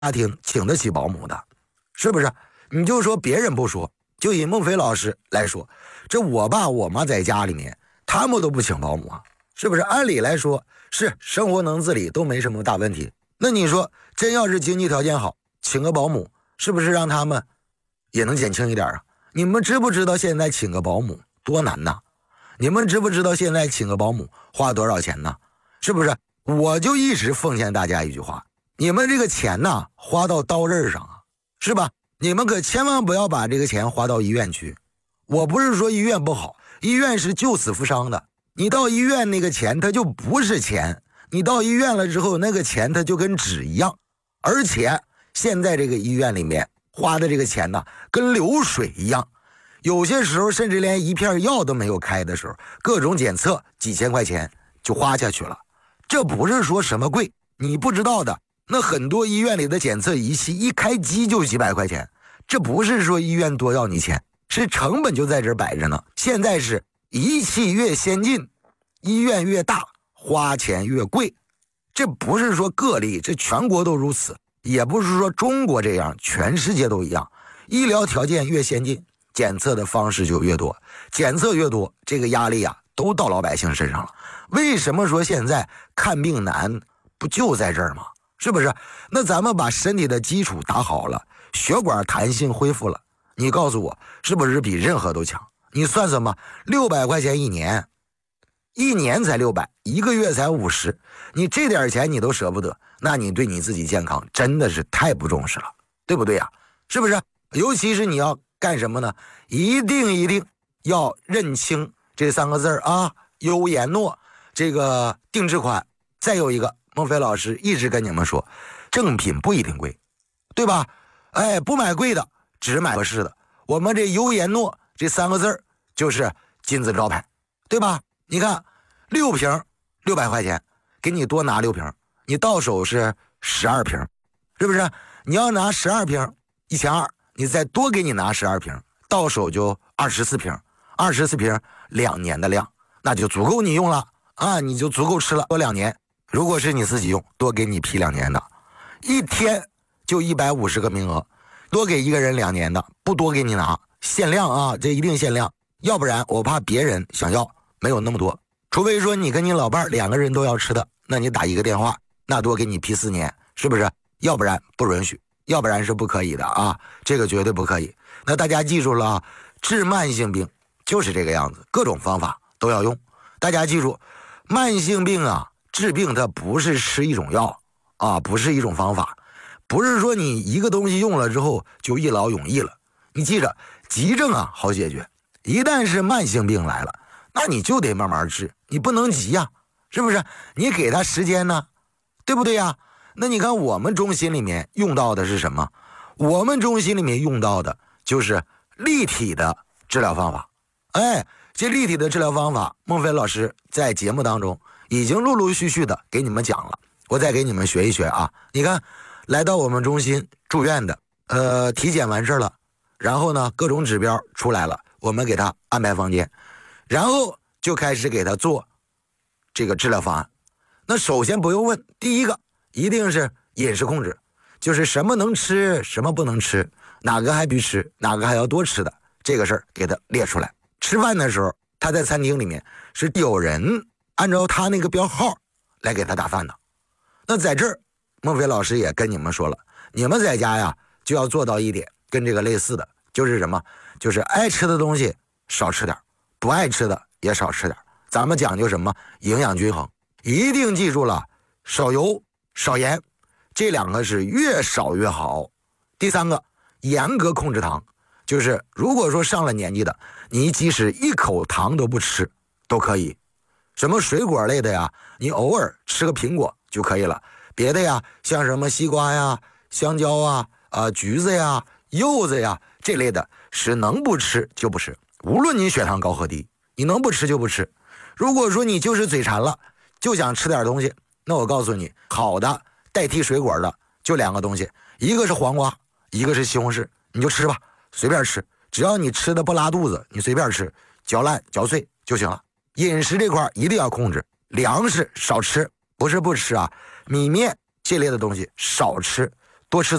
家庭请得起保姆的，是不是？你就说别人不说，就以孟非老师来说，这我爸我妈在家里面，他们都不请保姆啊，是不是？按理来说是生活能自理，都没什么大问题。那你说真要是经济条件好，请个保姆，是不是让他们也能减轻一点啊？你们知不知道现在请个保姆多难呐？你们知不知道现在请个保姆花多少钱呢？是不是？我就一直奉劝大家一句话，你们这个钱呐，花到刀刃上啊，是吧？你们可千万不要把这个钱花到医院去。我不是说医院不好，医院是救死扶伤的，你到医院那个钱它就不是钱，你到医院了之后那个钱它就跟纸一样，而且现在这个医院里面花的这个钱呢，跟流水一样，有些时候甚至连一片药都没有开的时候，各种检测几千块钱就花下去了。这不是说什么贵，你不知道的，那很多医院里的检测仪器一开机就几百块钱，这不是说医院多要你钱，是成本就在这摆着呢。现在是仪器越先进，医院越大，花钱越贵，这不是说个例，这全国都如此，也不是说中国这样，全世界都一样。医疗条件越先进，检测的方式就越多，检测越多，这个压力啊都到老百姓身上了。为什么说现在看病难，不就在这儿吗？是不是？那咱们把身体的基础打好了，血管弹性恢复了，你告诉我是不是比任何都强？你算算吧，600块钱一年，一年才600，一个月才50，你这点钱你都舍不得，那你对你自己健康真的是太不重视了，对不对呀？是不是？尤其是你要干什么呢？一定要认清这3个字啊，优颜诺这个定制款。再有一个，孟非老师一直跟你们说，正品不一定贵，对吧？哎，不买贵的，只买合适的。我们这优颜诺这3个字就是金字招牌，对吧？你看6瓶600块钱，给你多拿6瓶，你到手是12瓶，是不是？你要拿12瓶1200，你再多给你拿12瓶，到手就24瓶，24瓶2年的量，那就足够你用了啊，你就足够吃了多2年。如果是你自己用，多给你批2年的，一天就150个名额，多给一个人2年的，不多给你拿，限量啊，这一定限量，要不然我怕别人想要没有那么多，除非说你跟你老伴2个人都要吃的，那你打一个电话，那多给你批4年，是不是？要不然不允许，要不然是不可以的啊，这个绝对不可以。那大家记住了啊，治慢性病就是这个样子，各种方法都要用。大家记住，慢性病啊，治病它不是吃一种药啊，不是一种方法，不是说你一个东西用了之后就一劳永逸了。你记着，急症啊好解决，一旦是慢性病来了，那你就得慢慢治，你不能急呀，是不是？你给他时间呢，对不对呀？那你看我们中心里面用到的是什么？我们中心里面用到的就是立体的治疗方法。哎，这立体的治疗方法，孟非老师在节目当中已经陆陆续续的给你们讲了，我再给你们学一学啊。你看，来到我们中心住院的，体检完事了，然后呢，各种指标出来了，我们给他安排房间，然后就开始给他做这个治疗方案。那首先不用问，第一个一定是饮食控制，就是什么能吃，什么不能吃，哪个还必吃，哪个还要多吃的，这个事儿给他列出来。吃饭的时候，他在餐厅里面是有人按照他那个标号来给他打饭的。那在这儿，孟非老师也跟你们说了，你们在家呀就要做到一点跟这个类似的，就是什么？就是爱吃的东西少吃点，不爱吃的也少吃点。咱们讲究什么？营养均衡，一定记住了，少油少盐，这2个是越少越好。第3个，严格控制糖，就是如果说上了年纪的，你即使1口糖都不吃都可以。什么水果类的呀，你偶尔吃个苹果就可以了，别的呀，像什么西瓜呀、香蕉啊、橘子呀、柚子呀这类的，是能不吃就不吃，无论你血糖高和低，你能不吃就不吃。如果说你就是嘴馋了，就想吃点东西，那我告诉你，好的代替水果的就2个东西，一个是黄瓜，一个是西红柿，你就吃吧，随便吃，只要你吃的不拉肚子，你随便吃，嚼烂嚼碎就行了。饮食这块一定要控制，粮食少吃，不是不吃啊，米面这类的东西少吃， 多吃